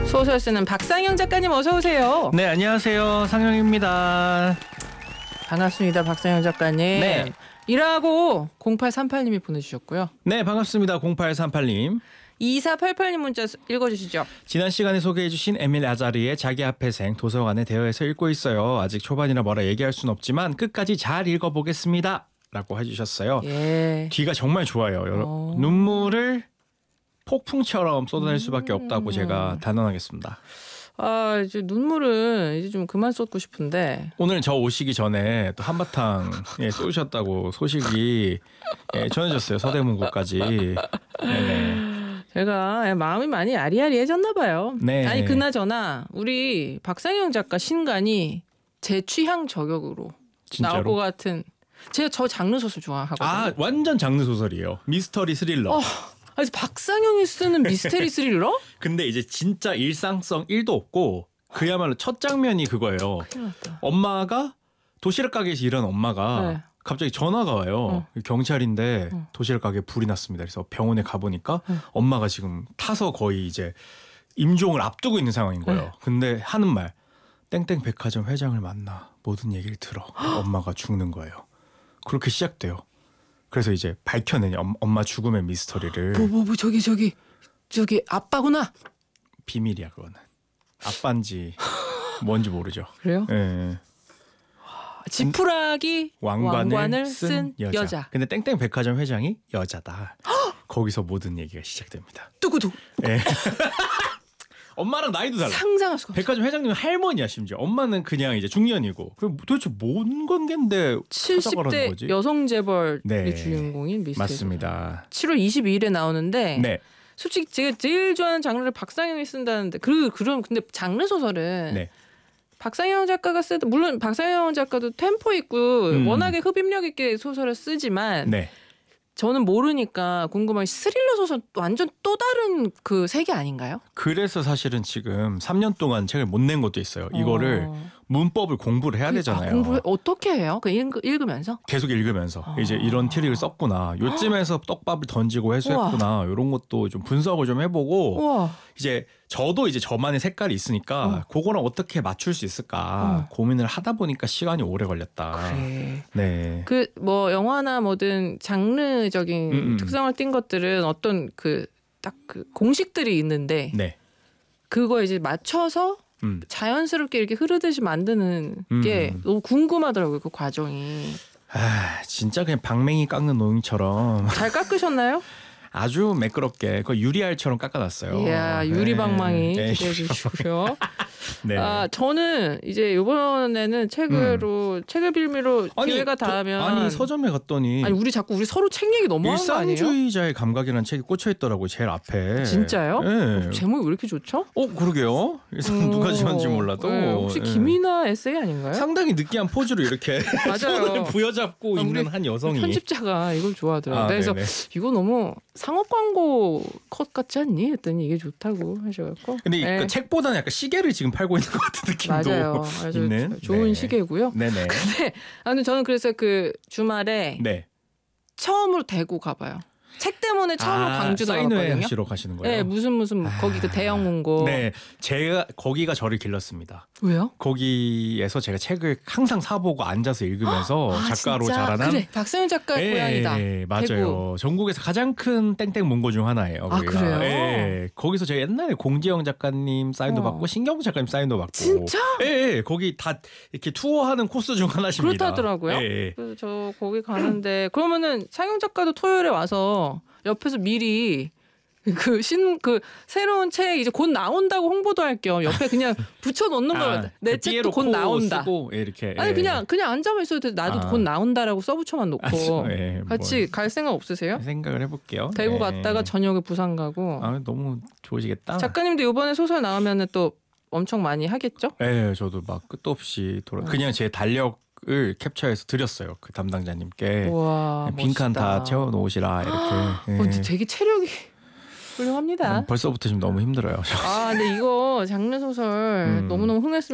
소설 쓰는 박상영 작가님 어서 오세요. 네, 안녕하세요. 상영입니다. 반갑습니다. 박상영 작가님. 네. 일하고 0838님이 보내주셨고요. 네, 반갑습니다. 0838님. 2488님 문자 읽어주시죠. 지난 시간에 소개해주신 에밀 아자리의 자기 앞의 생 도서관에 대여해서 읽고 있어요. 아직 초반이라 뭐라 얘기할 순 없지만 끝까지 잘 읽어보겠습니다. 라고 해주셨어요. 예. 뒤가 정말 좋아요. 눈물을 폭풍처럼 쏟아낼 수밖에 없다고 제가 단언하겠습니다. 아, 이제 눈물은 이제 좀 그만 쏟고 싶은데. 오늘 저 오시기 전에 또 한바탕 쏘셨다고 소식이 전해졌어요. 서대문구까지. 네네. 제가 마음이 많이 아리아리해졌나 봐요. 네. 아니 그나저나 우리 박상영 작가 신간이 제 취향 저격으로 진짜로? 나올 것 같은. 제가 저 장르 소설 좋아하거든요. 아, 완전 장르 소설이에요. 미스터리 스릴러. 아니 박상영이 쓰는 미스테리 스릴러? 근데 이제 진짜 일상성 1도 없고 그야말로 첫 장면이 그거예요. 큰일 났다. 엄마가 도시락 가게에서 일하는 엄마가 네. 갑자기 전화가 와요. 경찰인데 도시락 가게에 불이 났습니다. 그래서 병원에 가보니까 엄마가 지금 타서 거의 이제 임종을 앞두고 있는 상황인 거예요. 네. 근데 하는 말 땡땡 백화점 회장을 만나 모든 얘기를 들어. 엄마가 죽는 거예요. 그렇게 시작돼요. 그래서 이제 밝혀내냐 엄마 죽음의 미스터리를. 저기 아빠구나. 비밀이야 그거는. 아빠인지 뭔지 모르죠. 그래요? 예. 지푸라기 왕관을 쓴 쓴 여자. 근데 땡땡 백화점 회장이 여자다. 거기서 모든 얘기가 시작됩니다. 뚜구두. 예. 엄마랑 나이도 달라. 상상할 수가 없어. 백화점 회장님은 할머니야 심지어. 엄마는 그냥 이제 중년이고. 그럼 도대체 뭔 관계인데 찾아가라는 70대 거지? 여성 재벌의 네. 주인공인 미스테리. 맞습니다. 7월 22일에 나오는데 네. 솔직히 제가 제일 좋아하는 장르를 박상영이 쓴다는데 그럼 근데 장르 소설은 네. 박상영 작가가 쓰다 물론 박상영 작가도 템포 있고 워낙에 흡입력 있게 소설을 쓰지만 네. 저는 모르니까 궁금한 스릴러 소설 완전 또 다른 그 세계 아닌가요? 그래서 사실은 지금 3년 동안 책을 못 낸 것도 있어요. 이거를 문법을 공부를 해야 되잖아요. 공부를 어떻게 해요? 그 읽으면서? 계속 읽으면서 이제 이런 트릭을 썼구나. 요쯤에서 떡밥을 던지고 회수했구나. 이런 것도 좀 분석을 좀 해보고 우와. 이제 저도 이제 저만의 색깔이 있으니까 그거랑 어떻게 맞출 수 있을까 고민을 하다 보니까 시간이 오래 걸렸다. 그래. 네. 그 뭐 영화나 뭐든 장르적인 특성을 띈 것들은 어떤 그 딱 그 공식들이 있는데 네. 그거 이제 맞춰서 자연스럽게 이렇게 흐르듯이 만드는 게 너무 궁금하더라고요. 그 과정이. 아, 진짜 그냥 방맹이 깎는 노인처럼 잘 깎으셨나요? 아주 매끄럽게 그 유리알처럼 깎아놨어요. 이야, 유리방망이 네. 기대해 주시고요. 네. 아, 저는 이제 이번에는 책을 빌미로 기회가 닿으면 아니 서점에 갔더니 아니 우리 서로 책 얘기 너무 하는 거 아니에요? 일상주의자의 감각이라는 책이 꽂혀 있더라고요. 제일 앞에. 진짜요? 네. 제목이 왜 이렇게 좋죠? 그러게요. 누가 지었는지 몰라도. 네, 혹시 김이나 에세이 아닌가요? 상당히 느끼한 포즈로 이렇게 맞아요. 손을 부여잡고 있는 한 여성이. 편집자가 이걸 좋아하더라고요. 그래서 네네. 이거 너무 상업 광고 컷 같지 않니? 했더니 이게 좋다고 하셔갖고. 근데 네. 그 책보다는 약간 시계를 지금 팔고 있는 것 같은 느낌도 맞아요. 있는. 좋은 네. 시계고요. 네네. 근데 아무튼 저는 그래서 그 주말에 네. 처음으로 대구 가봐요. 책 때문에 처음으로 광주 사인회 나왔거든요. 하시러 가시는 거예요? 네, 무슨 거기 그 대형 문고. 네, 제가 거기가 저를 길렀습니다. 왜요? 거기에서 제가 책을 항상 사보고 앉아서 읽으면서 작가로 진짜? 자라난. 그래, 박상현 작가의 고향이다. 네, 맞아요. 대구. 전국에서 가장 큰 땡땡 문고 중 하나예요. 거기가. 그래요? 네, 거기서 제가 옛날에 공지영 작가님 사인도 받고 신경수 작가님 사인도 받고. 진짜? 네, 거기 다 이렇게 투어하는 코스 중 하나십니다. 그렇다더라고요. 네. 그래서 저 거기 가는데 그러면은 상영 작가도 토요일에 와서 옆에서 미리 그 새로운 책 이제 곧 나온다고 홍보도 할 겸 옆에 그냥 붙여놓는 거예요. 내 그 책도 곧 나온다. 쓰고 이렇게. 아니 그냥 앉아만 있어도 돼. 나도 곧 나온다라고 써붙여만 놓고 같이 갈 생각 없으세요? 생각을 해볼게요. 대구 갔다가 저녁에 부산 가고. 너무 좋으시겠다. 작가님도 이번에 소설 나오면은 또 엄청 많이 하겠죠? 네, 저도 막 끝도 없이 그냥 제 달력을 캡처해서 드렸어요. 그 담당자님께. 우와, 빈칸 멋있다. 다 채워놓으시라 이렇게. 근데 되게 체력이 훌륭합니다. 벌써부터 지금 너무 힘들어요. 근데 이거 장르 소설 너무너무 흥했습니다.